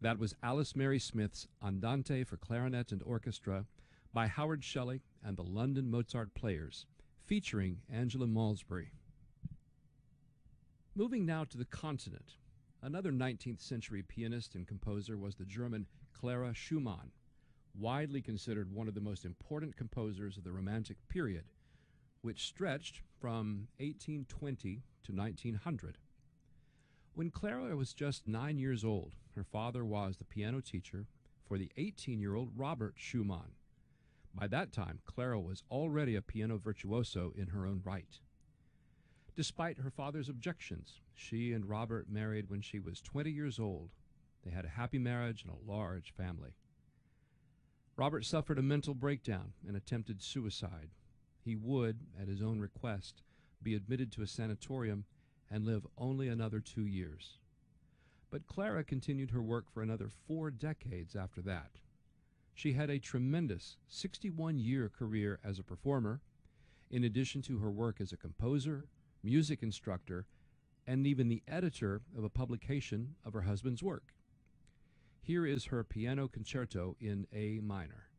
That was Alice Mary Smith's Andante for clarinet and orchestra by Howard Shelley and the London Mozart Players, featuring Angela Malmsbury. Moving now to the continent, another 19th century pianist and composer was the German Clara Schumann, widely considered one of the most important composers of the Romantic period, which stretched from 1820 to 1900. When Clara was just 9 years old, her father was the piano teacher for the 18-year-old Robert Schumann. By that time, Clara was already a piano virtuoso in her own right. Despite her father's objections, she and Robert married when she was 20 years old. They had a happy marriage and a large family. Robert suffered a mental breakdown and attempted suicide. He would, at his own request, be admitted to a sanatorium and live only another 2 years. But Clara continued her work for another 4 decades after that. She had a tremendous 61-year career as a performer, in addition to her work as a composer, music instructor, and even the editor of a publication of her husband's work. Here is her piano concerto in A minor.